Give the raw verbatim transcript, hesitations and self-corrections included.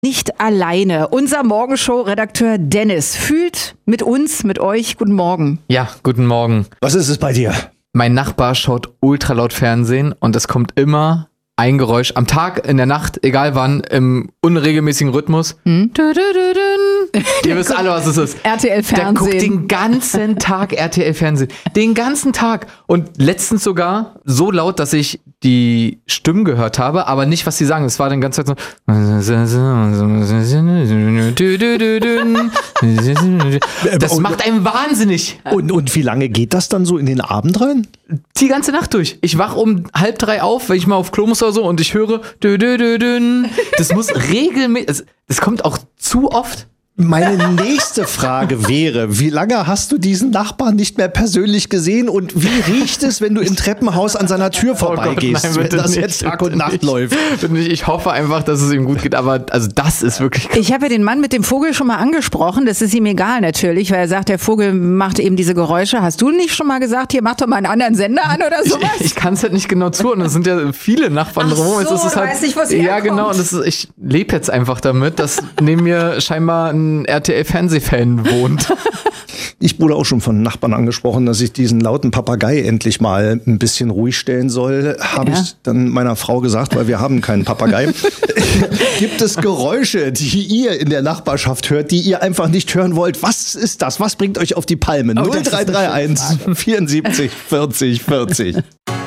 nicht alleine. Unser Morgenshow-Redakteur Dennis fühlt mit uns, mit euch. Guten Morgen. Ja, guten Morgen. Was ist es bei dir? Mein Nachbar schaut ultra laut Fernsehen und es kommt immer ein Geräusch am Tag, in der Nacht, egal wann, im unregelmäßigen Rhythmus. Hm? Ihr wisst alle, was es ist. R T L-Fernsehen. Der guckt den ganzen Tag R T L-Fernsehen. Den ganzen Tag. Und letztens sogar so laut, dass ich die Stimmen gehört habe, aber nicht, was sie sagen. Es war dann ganz Zeit so. Das macht einen wahnsinnig. Und, und wie lange geht das dann so in den Abend rein? Die ganze Nacht durch. Ich wach um halb drei auf, wenn ich mal auf Klo muss oder so und ich höre. Das muss regelmäßig. Das kommt auch zu oft. Meine nächste Frage wäre, wie lange hast du diesen Nachbarn nicht mehr persönlich gesehen und wie riecht es, wenn du im Treppenhaus an seiner Tür vorbeigehst, oh Gott, nein, wenn das nicht, jetzt Tag und Nacht nicht, läuft? Ich hoffe einfach, dass es ihm gut geht, aber also das ist wirklich... Ich habe ja den Mann mit dem Vogel schon mal angesprochen, das ist ihm egal natürlich, weil er sagt, der Vogel macht eben diese Geräusche. Hast du nicht schon mal gesagt, hier mach doch mal einen anderen Sender an oder sowas? Ich, ich kann es halt nicht genau zuordnen, es sind ja viele Nachbarn Ach drumherum. so, es ist du halt, weißt nicht, wo es ja herkommt. Genau, und das ist, ich lebe jetzt einfach damit, dass neben mir scheinbar ein R T L-Fernsehfan wohnt. Ich wurde auch schon von Nachbarn angesprochen, dass ich diesen lauten Papagei endlich mal ein bisschen ruhig stellen soll. Habe ja. ich dann meiner Frau gesagt, weil wir haben keinen Papagei. Gibt es Geräusche, die ihr in der Nachbarschaft hört, die ihr einfach nicht hören wollt? Was ist das? Was bringt euch auf die Palme? Oh, null drei drei eins vierundsiebzig vierzig vierzig